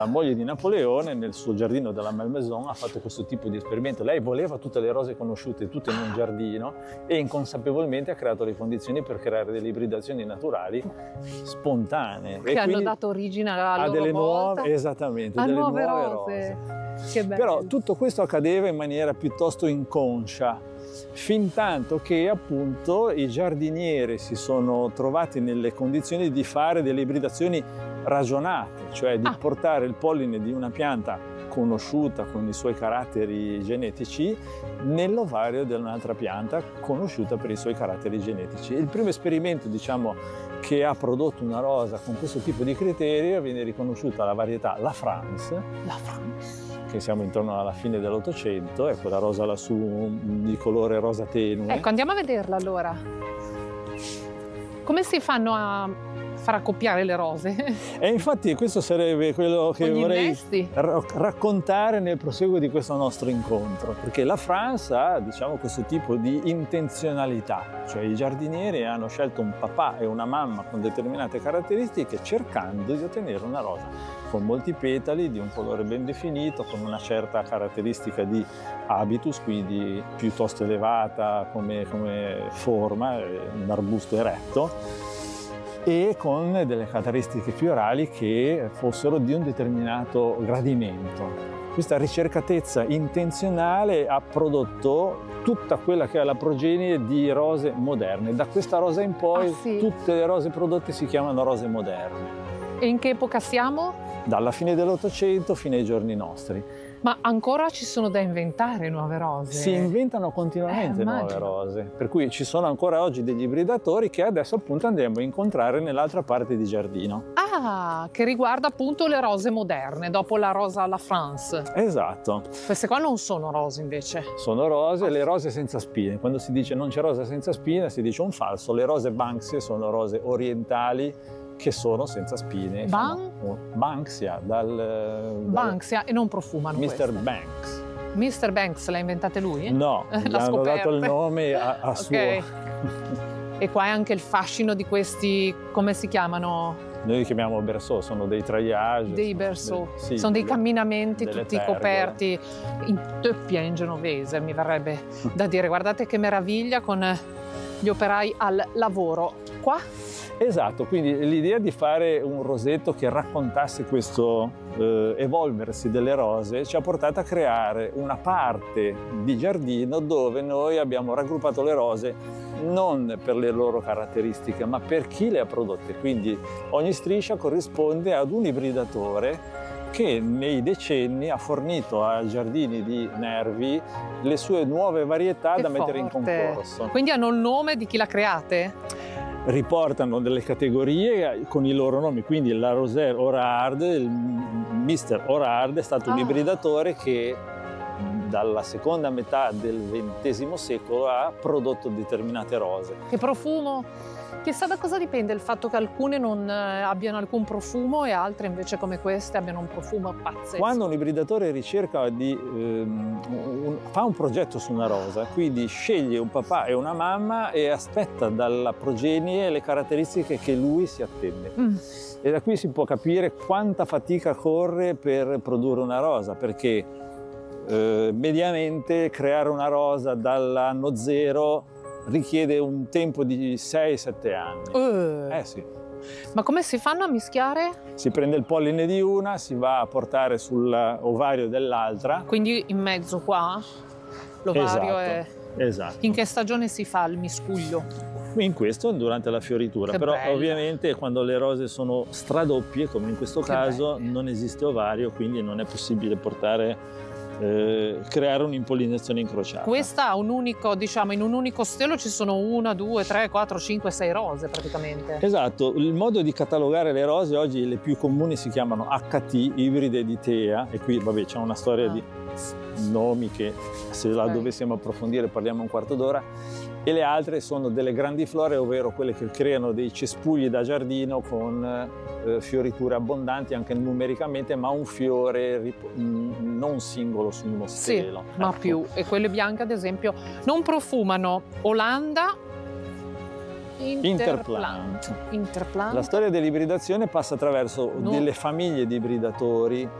La moglie di Napoleone nel suo giardino della Malmaison ha fatto questo tipo di esperimento. Lei voleva tutte le rose conosciute, tutte in un giardino, e inconsapevolmente ha creato le condizioni per creare delle ibridazioni naturali spontanee. Che hanno dato origine a delle volta nuove, esattamente, a delle nuove nuove rose. rose. Che bello. Però tutto questo accadeva in maniera piuttosto inconscia, fin tanto che appunto i giardinieri si sono trovati nelle condizioni di fare delle ibridazioni ragionate, cioè di portare il polline di una pianta conosciuta con i suoi caratteri genetici nell'ovario di un'altra pianta conosciuta per i suoi caratteri genetici. Il primo esperimento, diciamo, che ha prodotto una rosa con questo tipo di criterio viene riconosciuta la varietà La France. La France. Che siamo intorno alla fine dell'Ottocento, è quella rosa lassù di colore rosa tenue. Ecco, andiamo a vederla allora. Come si fanno a far accoppiare le rose? E infatti questo sarebbe quello che vorrei raccontare nel proseguo di questo nostro incontro, perché la France ha, diciamo, questo tipo di intenzionalità, cioè i giardinieri hanno scelto un papà e una mamma con determinate caratteristiche cercando di ottenere una rosa con molti petali, di un colore ben definito, con una certa caratteristica di habitus, quindi piuttosto elevata come forma, un arbusto eretto, e con delle caratteristiche fiorali che fossero di un determinato gradimento. Questa ricercatezza intenzionale ha prodotto tutta quella che è la progenie di rose moderne. Da questa rosa in poi tutte le rose prodotte si chiamano rose moderne. E in che epoca siamo? Dalla fine dell'Ottocento fino ai giorni nostri. Ma ancora ci sono da inventare nuove rose? Si inventano continuamente nuove rose, per cui ci sono ancora oggi degli ibridatori che adesso appunto andremo a incontrare nell'altra parte di giardino. Ah, che riguarda appunto le rose moderne, dopo la rosa alla France. Esatto. Queste qua non sono rose invece? Sono rose, le rose senza spine. Quando si dice non c'è rosa senza spine si dice un falso. Le rose Banksia sono rose orientali che sono senza spine. Banksia, Banksia, e non profumano Mr. queste. Banks. Mr. Banks l'ha inventate lui? No, gli hanno dato il nome a suo. E qua è anche il fascino di questi, come si chiamano? Noi li chiamiamo berceau, sono dei treillage. Dei berceau, sono dei camminamenti tutti coperti in teppia in genovese, mi verrebbe da dire. Guardate che meraviglia con gli operai al lavoro. Qua? Esatto, quindi l'idea di fare un rosetto che raccontasse questo evolversi delle rose ci ha portato a creare una parte di giardino dove noi abbiamo raggruppato le rose non per le loro caratteristiche ma per chi le ha prodotte, quindi ogni striscia corrisponde ad un ibridatore che nei decenni ha fornito ai giardini di Nervi le sue nuove varietà da mettere in concorso. Quindi hanno il nome di chi l'ha create? Riportano delle categorie con i loro nomi, quindi la Roselle Orard, il Mr. Orard è stato un ibridatore che dalla seconda metà del XX secolo ha prodotto determinate rose. Che profumo! Chissà da cosa dipende il fatto che alcune non abbiano alcun profumo e altre invece come queste abbiano un profumo pazzesco. Quando un ibridatore ricerca fa un progetto su una rosa, quindi sceglie un papà e una mamma e aspetta dalla progenie le caratteristiche che lui si attende. E da qui si può capire quanta fatica corre per produrre una rosa, perché mediamente creare una rosa dall'anno zero richiede un tempo di 6-7 anni. Sì. Ma come si fanno a mischiare? Si prende il polline di una, si va a portare sull'ovario dell'altra. Quindi in mezzo qua l'ovario è... Esatto. In che stagione si fa il miscuglio? In questo durante la fioritura, però bello. Ovviamente quando le rose sono stradoppie, come in questo caso, non esiste ovario, quindi non è possibile creare un'impollinazione incrociata. Questa ha un unico, diciamo, in un unico stelo ci sono 1, 2, 3, 4, 5, 6 rose praticamente. Esatto, il modo di catalogare le rose oggi le più comuni si chiamano HT, ibride di Thea, e qui vabbè c'è una storia di nomi che se la dovessimo approfondire parliamo un quarto d'ora, e le altre sono delle grandiflore, ovvero quelle che creano dei cespugli da giardino con fioriture abbondanti anche numericamente, ma un fiore non singolo su uno stelo. Sì, ma più. E quelle bianche ad esempio non profumano Olanda Interplant. La storia dell'ibridazione passa attraverso delle famiglie di ibridatori